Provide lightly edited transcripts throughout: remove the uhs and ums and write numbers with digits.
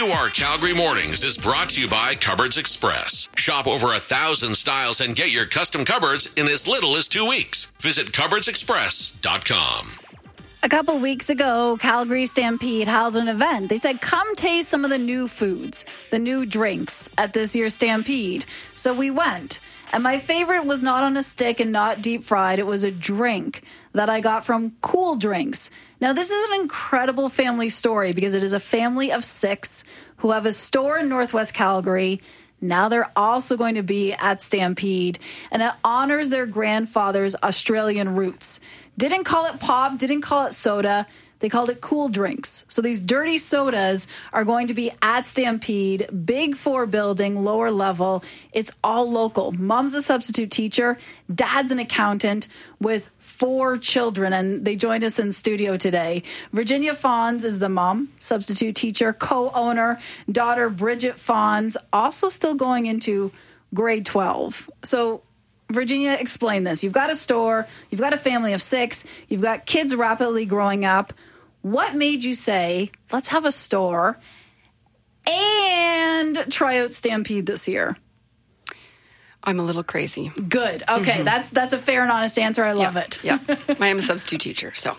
Our Calgary Mornings is brought to you by Cupboards Express. Shop over 1,000 styles and get your custom cupboards in as little as 2 weeks. Visit cupboardsexpress.com. A couple weeks ago, Calgary Stampede held an event. They said, come taste some of the new foods, the new drinks at this year's Stampede. So we went. And my favorite was not on a stick and not deep fried. It was a drink that I got from Cool Drinks. Now, this is an incredible family story because it is a family of 6 who have a store in Northwest Calgary. Now they're also going to be at Stampede, and it honors their grandfather's Australian roots. Didn't call it pop, didn't call it soda. They called it Cool Drinks. So these dirty sodas are going to be at Stampede, Big 4 building, lower level. It's all local. Mom's a substitute teacher. Dad's an accountant with 4 children, and they joined us in studio today. Virginia Fons is the mom, substitute teacher, co-owner. Daughter Bridget Fons, also still going into grade 12. So Virginia, explain this. You've got a store, you've got a family of 6, you've got kids rapidly growing up. What made you say, let's have a store and try out Stampede this year? I'm a little crazy. Good. Okay, that's a fair and honest answer. I love it. Yeah, I am a substitute teacher. So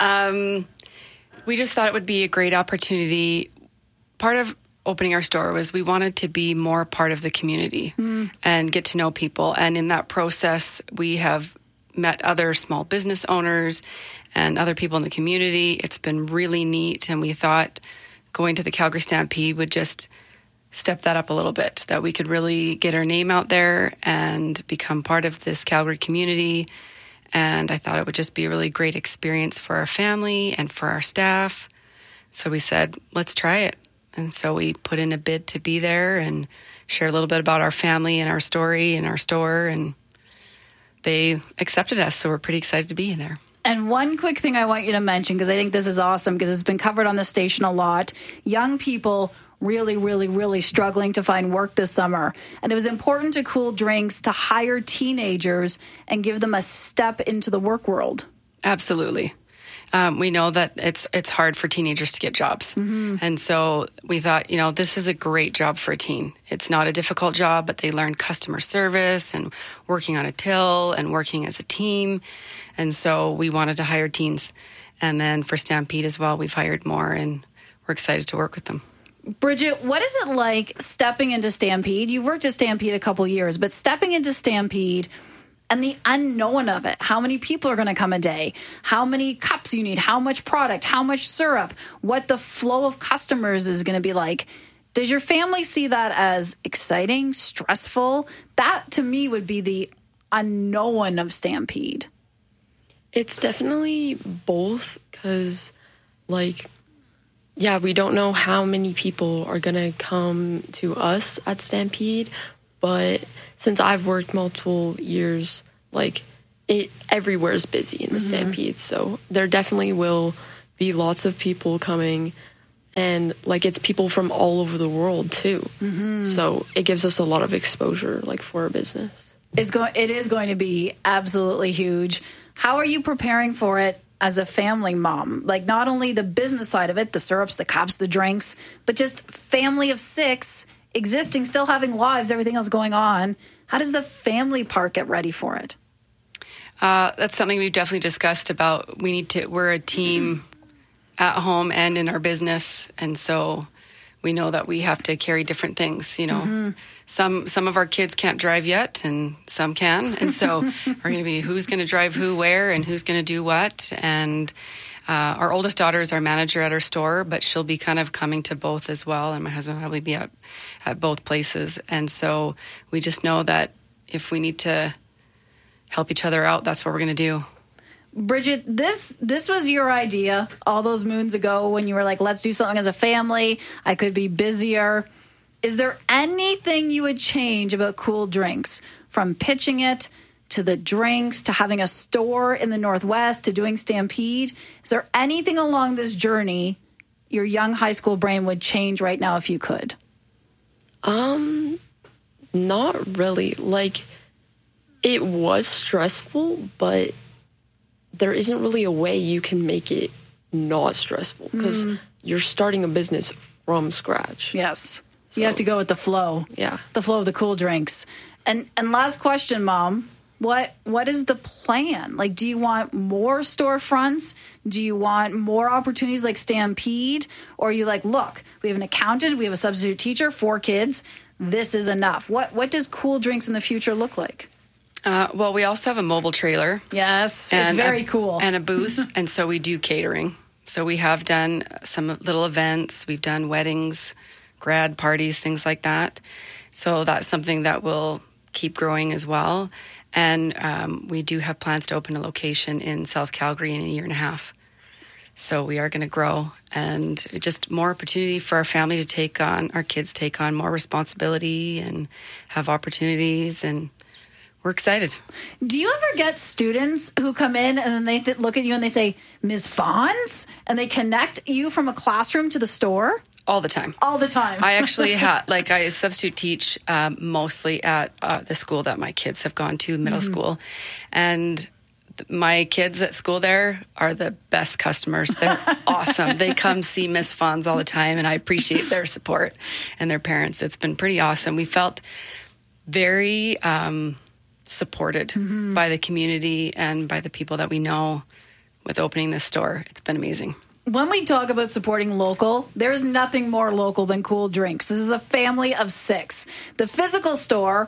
we just thought it would be a great opportunity. Part of opening our store was we wanted to be more part of the community and get to know people. And in that process, we have met other small business owners and other people in the community. It's been really neat. And we thought going to the Calgary Stampede would just step that up a little bit, that we could really get our name out there and become part of this Calgary community. And I thought it would just be a really great experience for our family and for our staff. So we said, let's try it. And so we put in a bid to be there and share a little bit about our family and our story and our store. And they accepted us. So we're pretty excited to be in there. And one quick thing I want you to mention, because I think this is awesome, because it's been covered on the station a lot. Young people really, really, really struggling to find work this summer. And it was important to Cool Drinks to hire teenagers and give them a step into the work world. Absolutely. We know that it's hard for teenagers to get jobs. And so we thought, this is a great job for a teen. It's not a difficult job, but they learn customer service and working on a till and working as a team. And so we wanted to hire teens. And then for Stampede as well, we've hired more, and we're excited to work with them. Bridget, what is it like stepping into Stampede? You've worked at Stampede a couple years, but stepping into Stampede and the unknown of it. How many people are going to come a day? How many cups you need? How much product? How much syrup? What the flow of customers is going to be like? Does your family see that as exciting, stressful? That, to me, would be the unknown of Stampede. It's definitely both because, we don't know how many people are going to come to us at Stampede, but since I've worked multiple years, everywhere is busy in the Stampede. So there definitely will be lots of people coming, and it's people from all over the world too. So it gives us a lot of exposure, for our business. It is going to be absolutely huge. How are you preparing for it as a family mom? Not only the business side of it, the syrups, the cups, the drinks, but just family of 6 existing, still having lives, everything else going on. How does the family part get ready for it? That's something we've definitely discussed about. We're a team at home and in our business. And so we know that we have to carry different things, Some of our kids can't drive yet, and some can. And so we're going to be who's going to drive who where and who's going to do what. And our oldest daughter is our manager at our store, but she'll be kind of coming to both as well. And my husband will probably be at both places. And so we just know that if we need to help each other out, that's what we're going to do. Bridget, this was your idea all those moons ago when you were like, let's do something as a family. I could be busier. Is there anything you would change about Cool Drinks, from pitching it to the drinks to having a store in the Northwest to doing Stampede? Is there anything along this journey your young high school brain would change right now if you could? Not really. It was stressful, but there isn't really a way you can make it not stressful because you're starting a business from scratch. Yes. So, you have to go with the flow. Yeah. The flow of the cool drinks. And last question, Mom. What is the plan? Like, do you want more storefronts? Do you want more opportunities like Stampede? Or are you like, look, we have an accountant, we have a substitute teacher, 4 kids. This is enough. What does Cool Drinks in the future look like? Well, we also have a mobile trailer. Yes, it's very cool. And a booth, and so we do catering. So we have done some little events. We've done weddings, grad parties, things like that. So that's something that will keep growing as well. And we do have plans to open a location in South Calgary in a year and a half. So we are going to grow, and just more opportunity for our family to take on, our kids take on more responsibility and have opportunities, and we're excited. Do you ever get students who come in and then they look at you and they say, Ms. Fonz? And they connect you from a classroom to the store? All the time. All the time. I actually I substitute teach mostly at the school that my kids have gone to, middle school. And my kids at school there are the best customers. They're awesome. They come see Miss Fonz all the time, and I appreciate their support and their parents. It's been pretty awesome. We felt very supported by the community and by the people that we know with opening this store. It's been amazing. When we talk about supporting local, there is nothing more local than Cool Drinks. This is a family of 6. The physical store,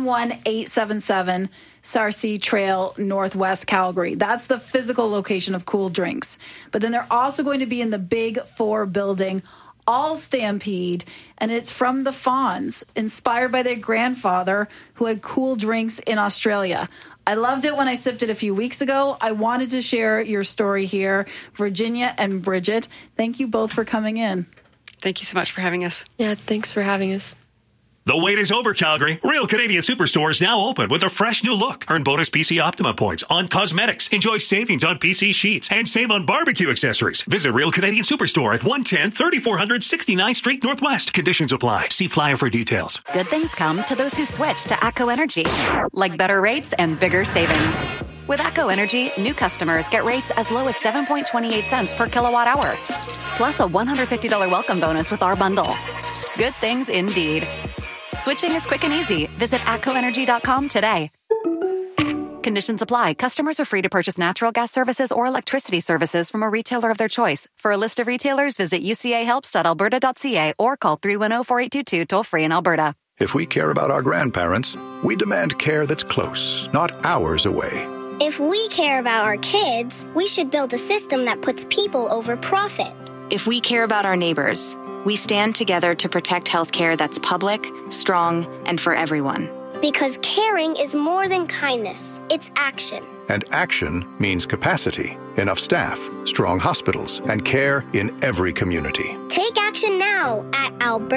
11877 Sarcee Trail, Northwest Calgary. That's the physical location of Cool Drinks. But then they're also going to be in the Big 4 building, all Stampede, and it's from the Fonz, inspired by their grandfather who had Cool Drinks in Australia. I loved it when I sipped it a few weeks ago. I wanted to share your story here. Virginia and Bridget, thank you both for coming in. Thank you so much for having us. Yeah, thanks for having us. The wait is over, Calgary. Real Canadian Superstore is now open with a fresh new look. Earn bonus PC Optima points on cosmetics. Enjoy savings on PC sheets and save on barbecue accessories. Visit Real Canadian Superstore at 110 3400 69th Street Northwest. Conditions apply. See flyer for details. Good things come to those who switch to ATCO Energy, like better rates and bigger savings. With ATCO Energy, new customers get rates as low as 7.28 cents per kilowatt hour, plus a $150 welcome bonus with our bundle. Good things indeed. Switching is quick and easy. Visit atcoenergy.com today. Conditions apply. Customers are free to purchase natural gas services or electricity services from a retailer of their choice. For a list of retailers, visit ucahelps.alberta.ca or call 310-4822 toll-free in Alberta. If we care about our grandparents, we demand care that's close, not hours away. If we care about our kids, we should build a system that puts people over profit. If we care about our neighbors, we stand together to protect healthcare that's public, strong, and for everyone. Because caring is more than kindness, it's action. And action means capacity, enough staff, strong hospitals, and care in every community. Take action now at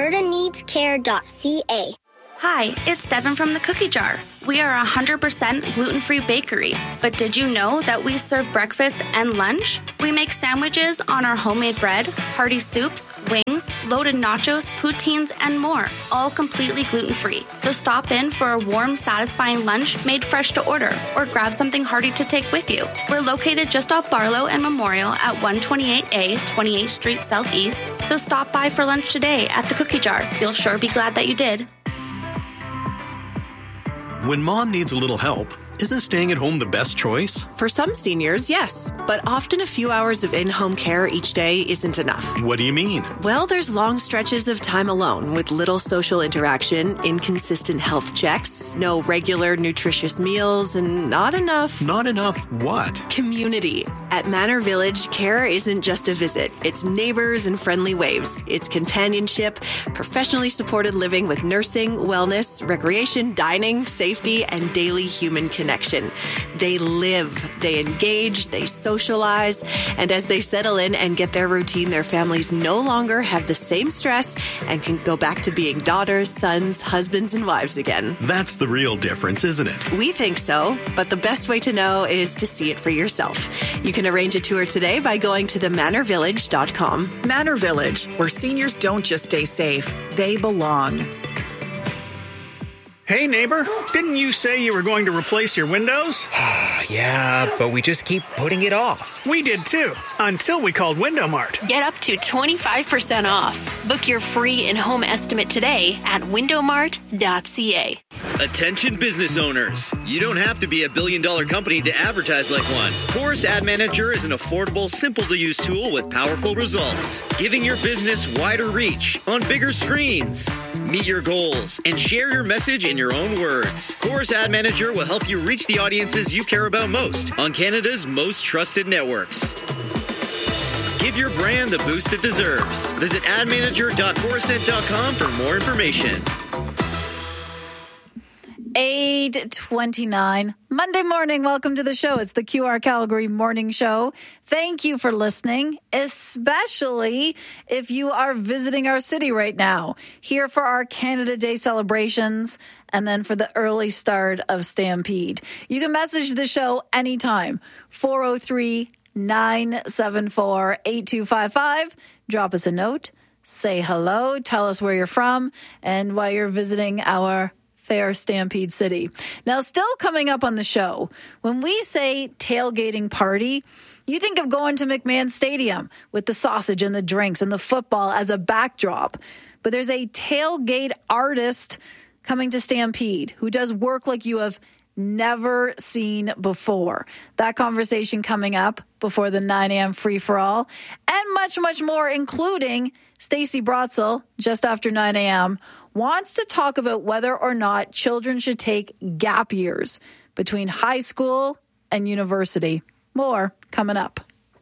albertaneedscare.ca. Hi, it's Devin from the Cookie Jar. We are a 100% gluten-free bakery, but did you know that we serve breakfast and lunch? We make sandwiches on our homemade bread, hearty soups, wings, loaded nachos, poutines, and more, all completely gluten-free. So stop in for a warm, satisfying lunch made fresh to order, or grab something hearty to take with you. We're located just off Barlow and Memorial at 128A, 28th Street Southeast, so stop by for lunch today at the Cookie Jar. You'll sure be glad that you did. When mom needs a little help, isn't staying at home the best choice? For some seniors, yes. But often a few hours of in-home care each day isn't enough. What do you mean? Well, there's long stretches of time alone with little social interaction, inconsistent health checks, no regular nutritious meals, and not enough... Not enough what? Community. At Manor Village, care isn't just a visit. It's neighbors and friendly waves. It's companionship, professionally supported living with nursing, wellness, recreation, dining, safety, and daily human connection. They live, they engage, they socialize, and as they settle in and get their routine, their families no longer have the same stress and can go back to being daughters, sons, husbands, and wives again. That's the real difference, isn't it? We think so, but the best way to know is to see it for yourself. You can arrange a tour today by going to themanorvillage.com. Manor Village, where seniors don't just stay safe, they belong. Hey, neighbor, didn't you say you were going to replace your windows? Yeah, but we just keep putting it off. We did too, until we called Window Mart. Get up to 25% off. Book your free in-home estimate today at windowmart.ca. Attention business owners. You don't have to be a billion-dollar company to advertise like one. Chorus Ad Manager is an affordable, simple-to-use tool with powerful results, giving your business wider reach on bigger screens. Meet your goals and share your message in your own words. Chorus Ad Manager will help you reach the audiences you care about most on Canada's most trusted networks. Give your brand the boost it deserves. Visit admanager.corusent.com for more information. 8:29 Monday morning. Welcome to the show. It's the QR Calgary Morning Show. Thank you for listening, especially if you are visiting our city right now, here for our Canada Day celebrations and then for the early start of Stampede. You can message the show anytime, 403-974-8255. Drop us a note, say hello, tell us where you're from, and why you're visiting our fair Stampede City. Now, still coming up on the show, when we say tailgating party, you think of going to McMahon Stadium with the sausage and the drinks and the football as a backdrop. But there's a tailgate artist coming to Stampede who does work like you have never seen before. That conversation coming up before the 9 a.m. free-for-all, and much, much more, including Stacey Brotzel, just after 9 a.m., wants to talk about whether or not children should take gap years between high school and university. More coming up.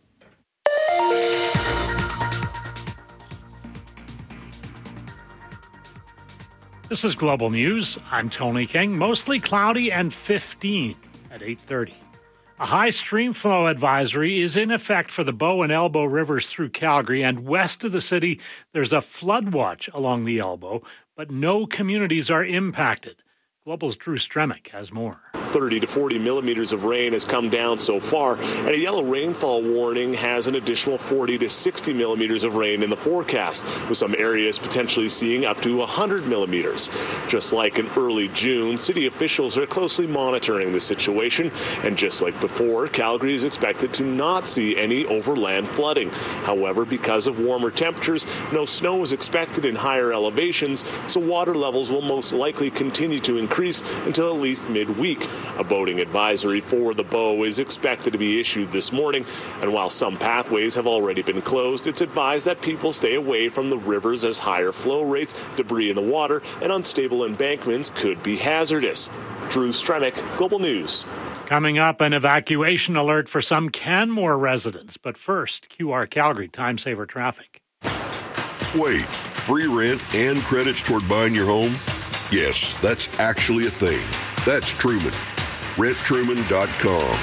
This is Global News. I'm Tony King. Mostly cloudy and 15 at 8:30. A high stream flow advisory is in effect for the Bow and Elbow rivers through Calgary, and west of the city, there's a flood watch along the Elbow, but no communities are impacted. Global's Drew Stremick has more. 30 to 40 millimeters of rain has come down so far, and a yellow rainfall warning has an additional 40 to 60 millimeters of rain in the forecast, with some areas potentially seeing up to 100 millimeters. Just like in early June, city officials are closely monitoring the situation, and just like before, Calgary is expected to not see any overland flooding. However, because of warmer temperatures, no snow is expected in higher elevations, so water levels will most likely continue to increase until at least midweek. A boating advisory for the Bow is expected to be issued this morning, and while some pathways have already been closed, it's advised that people stay away from the rivers as higher flow rates, debris in the water, and unstable embankments could be hazardous. Drew Stremick, Global News. Coming up, an evacuation alert for some Canmore residents. But first, QR Calgary Time Saver Traffic. Wait, free rent and credits toward buying your home? Yes, that's actually a thing. That's Truman. RentTruman.com.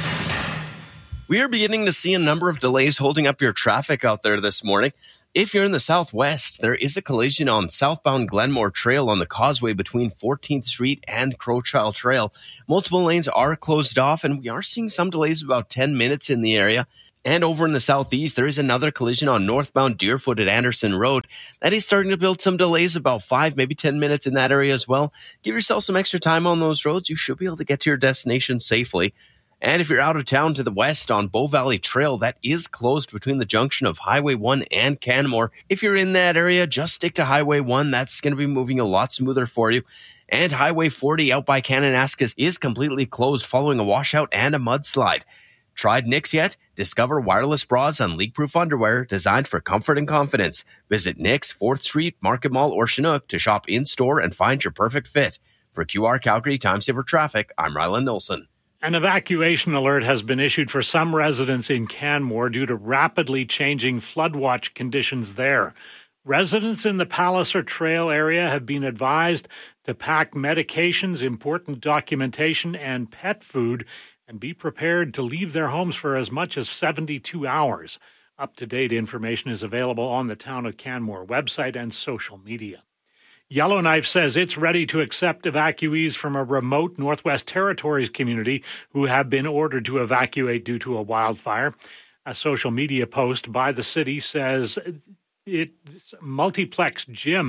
We are beginning to see a number of delays holding up your traffic out there this morning. If you're in the southwest, there is a collision on southbound Glenmore Trail on the causeway between 14th Street and Crowchild Trail. Multiple lanes are closed off, and we are seeing some delays of about 10 minutes in the area. And over in the southeast, there is another collision on northbound Deerfoot at Anderson Road. That is starting to build some delays, about 5, maybe 10 minutes in that area as well. Give yourself some extra time on those roads. You should be able to get to your destination safely. And if you're out of town to the west on Bow Valley Trail, that is closed between the junction of Highway 1 and Canmore. If you're in that area, just stick to Highway 1. That's going to be moving a lot smoother for you. And Highway 40 out by Kananaskis is completely closed following a washout and a mudslide. Tried Knix yet? Discover wireless bras and leak-proof underwear designed for comfort and confidence. Visit Knix, 4th Street, Market Mall, or Chinook to shop in-store and find your perfect fit. For QR Calgary Time Saver Traffic, I'm Rylan Nilsson. An evacuation alert has been issued for some residents in Canmore due to rapidly changing flood watch conditions there. Residents in the Palliser Trail area have been advised to pack medications, important documentation, and pet food, and be prepared to leave their homes for as much as 72 hours. Up-to-date information is available on the Town of Canmore website and social media. Yellowknife says it's ready to accept evacuees from a remote Northwest Territories community who have been ordered to evacuate due to a wildfire. A social media post by the city says its multiplex gym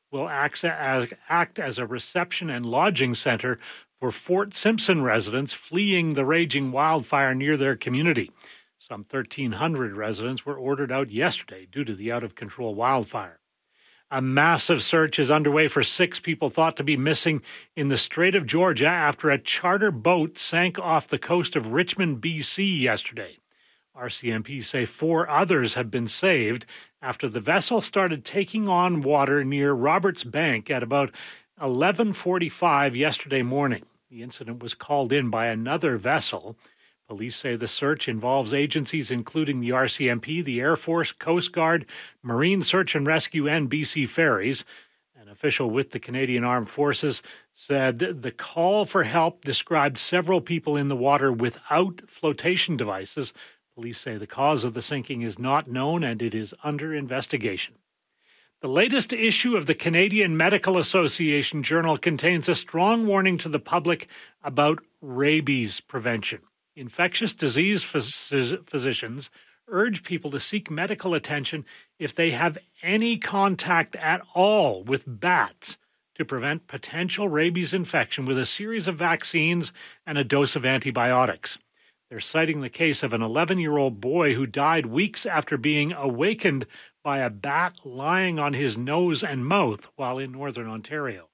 will act as a reception and lodging center for Fort Simpson residents fleeing the raging wildfire near their community. Some 1,300 residents were ordered out yesterday due to the out-of-control wildfire. A massive search is underway for 6 people thought to be missing in the Strait of Georgia after a charter boat sank off the coast of Richmond, BC yesterday. RCMP say 4 others have been saved after the vessel started taking on water near Roberts Bank at about 11:45 yesterday morning. The incident was called in by another vessel. Police say the search involves agencies including the RCMP, the Air Force, Coast Guard, Marine Search and Rescue, and BC Ferries. An official with the Canadian Armed Forces said the call for help described several people in the water without flotation devices. Police say the cause of the sinking is not known and it is under investigation. The latest issue of the Canadian Medical Association Journal contains a strong warning to the public about rabies prevention. Infectious disease physicians urge people to seek medical attention if they have any contact at all with bats to prevent potential rabies infection with a series of vaccines and a dose of antibiotics. They're citing the case of an 11-year-old boy who died weeks after being awakened by a bat lying on his nose and mouth while in northern Ontario.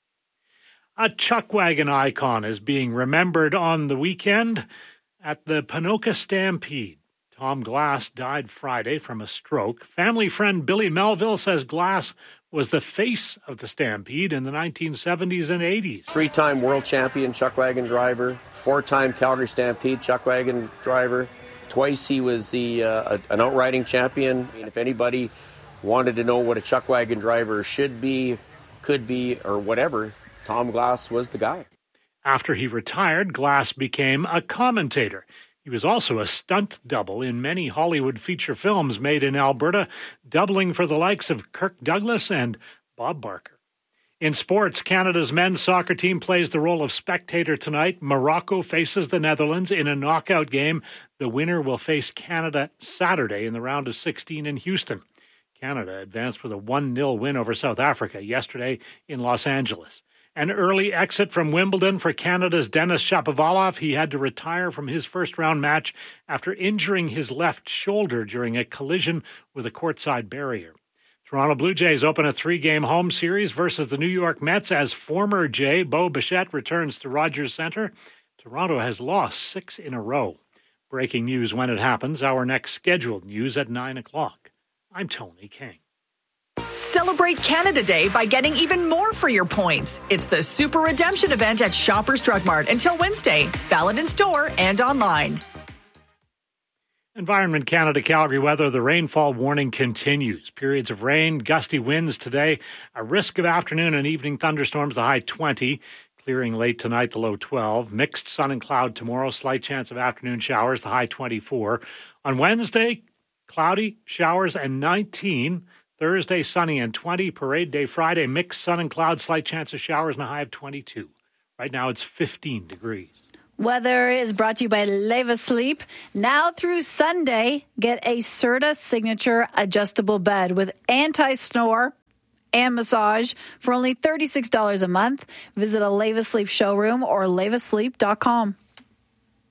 A chuck wagon icon is being remembered on the weekend at the Ponoka Stampede. Tom Glass died Friday from a stroke. Family friend Billy Melville says Glass was the face of the Stampede in the 1970s and 80s. 3-time world champion chuck wagon driver, 4-time Calgary Stampede chuck wagon driver. Twice he was an outriding champion. I mean, if anybody wanted to know what a chuck wagon driver should be, could be, or whatever, Tom Glass was the guy. After he retired, Glass became a commentator. He was also a stunt double in many Hollywood feature films made in Alberta, doubling for the likes of Kirk Douglas and Bob Barker. In sports, Canada's men's soccer team plays the role of spectator tonight. Morocco faces the Netherlands in a knockout game. The winner will face Canada Saturday in the round of 16 in Houston. Canada advanced with a 1-0 win over South Africa yesterday in Los Angeles. An early exit from Wimbledon for Canada's Denis Shapovalov. He had to retire from his first-round match after injuring his left shoulder during a collision with a courtside barrier. Toronto Blue Jays open a 3-game home series versus the New York Mets as former Jay Bo Bichette returns to Rogers Centre. Toronto has lost 6 in a row. Breaking news when it happens. Our next scheduled news at 9 o'clock. I'm Tony King. Celebrate Canada Day by getting even more for your points. It's the Super Redemption event at Shoppers Drug Mart until Wednesday. Valid in store and online. Environment Canada Calgary weather. The rainfall warning continues. Periods of rain, gusty winds today. A risk of afternoon and evening thunderstorms, the high 20. Clearing late tonight, the low 12. Mixed sun and cloud tomorrow. Slight chance of afternoon showers, the high 24. On Wednesday, cloudy, showers, and 19. Thursday, sunny and 20. Parade Day Friday, mixed sun and cloud, slight chance of showers and a high of 22. Right now it's 15 degrees. Weather is brought to you by Leva Sleep. Now through Sunday, get a Serta Signature adjustable bed with anti-snore and massage for only $36 a month. Visit a Leva Sleep showroom or levasleep.com.